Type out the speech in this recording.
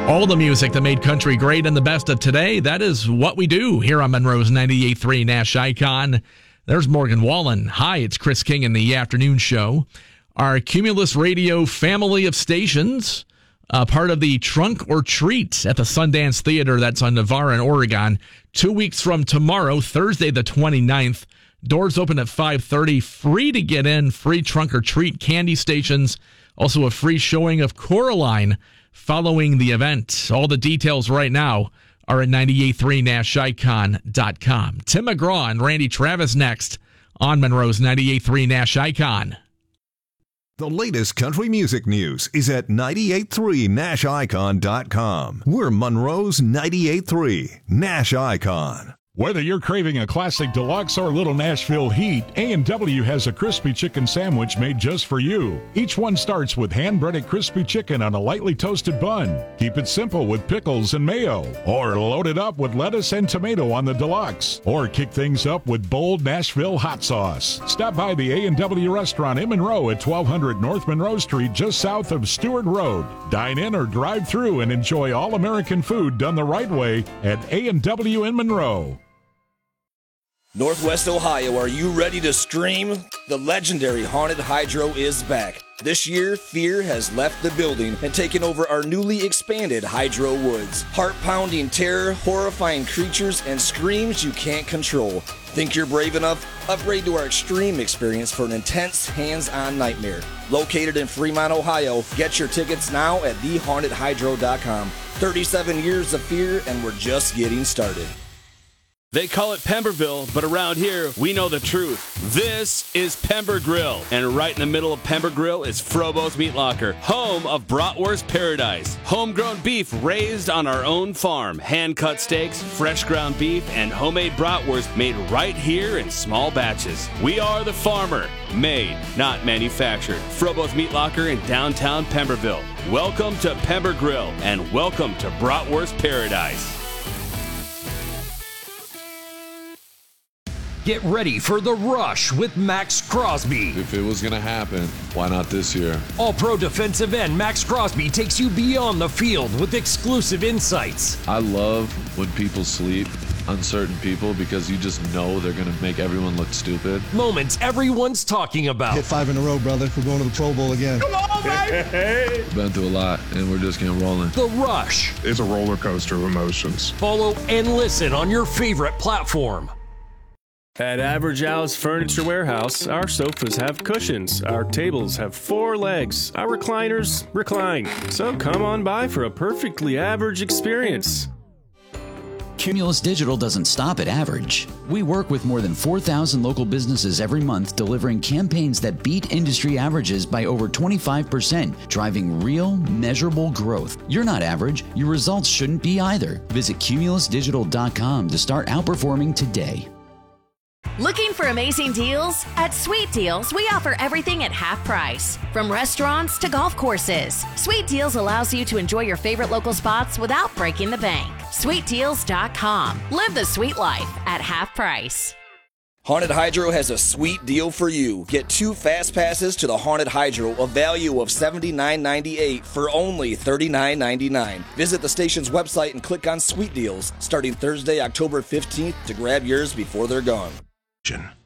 All the music that made country great and the best of today, that is what we do here on Monroe's 98.3 Nash Icon. There's Morgan Wallen. Hi, it's Chris King in the afternoon show. Our Cumulus Radio family of stations, part of the Trunk or Treat at the Sundance Theater. That's on Navarre in Oregon. 2 weeks from tomorrow, Thursday the 29th. Doors open at 5:30. Free to get in. Free Trunk or Treat candy stations. Also a free showing of Coraline following the event. All the details right now are at 983nashicon.com. Tim McGraw and Randy Travis next on Monroe's 98.3 Nash Icon. The latest country music news is at 983nashicon.com. We're Monroe's 98.3 Nash Icon. Whether you're craving a classic deluxe or little Nashville heat, A&W has a crispy chicken sandwich made just for you. Each one starts with hand-breaded crispy chicken on a lightly toasted bun. Keep it simple with pickles and mayo. Or load it up with lettuce and tomato on the deluxe. Or kick things up with bold Nashville hot sauce. Stop by the A&W restaurant in Monroe at 1200 North Monroe Street, just south of Stewart Road. Dine in or drive through and enjoy all-American food done the right way at A&W in Monroe. Northwest Ohio, are you ready to scream? The legendary Haunted Hydro is back. This year, fear has left the building and taken over our newly expanded Hydro Woods. Heart-pounding terror, horrifying creatures, and screams you can't control. Think you're brave enough? Upgrade to our extreme experience for an intense, hands-on nightmare. Located in Fremont, Ohio, get your tickets now at thehauntedhydro.com. 37 years of fear, and we're just getting started. They call it Pemberville, but around here, we know the truth. This is Pember Grill, and right in the middle of Pember Grill is Frobo's Meat Locker, home of Bratwurst Paradise. Homegrown beef raised on our own farm, hand-cut steaks, fresh ground beef, and homemade bratwurst made right here in small batches. We are the farmer, made, not manufactured. Frobo's Meat Locker in downtown Pemberville. Welcome to Pember Grill, and welcome to Bratwurst Paradise. Get ready for The Rush with Max Crosby. If it was going to happen, why not this year? All-pro defensive end Max Crosby takes you beyond the field with exclusive insights. I love when people sleep on certain people because you just know they're going to make everyone look stupid. Moments everyone's talking about. Hit 5 in a row, brother. We're going to the Pro Bowl again. Come on, baby! We've been through a lot, and we're just getting rolling. The Rush. It's a roller coaster of emotions. Follow and listen on your favorite platform. At Average Al's Furniture Warehouse, our sofas have cushions, our tables have 4 legs, our recliners recline. So come on by for a perfectly average experience. Cumulus Digital doesn't stop at average. We work with more than 4,000 local businesses every month, delivering campaigns that beat industry averages by over 25%, driving real, measurable growth. You're not average. Your results shouldn't be either. Visit cumulusdigital.com to start outperforming today. Looking for amazing deals? At Sweet Deals, we offer everything at half price. From restaurants to golf courses, Sweet Deals allows you to enjoy your favorite local spots without breaking the bank. SweetDeals.com. Live the sweet life at half price. Haunted Hydro has a sweet deal for you. Get 2 fast passes to the Haunted Hydro, a value of $79.98 for only $39.99. Visit the station's website and click on Sweet Deals starting Thursday, October 15th to grab yours before they're gone.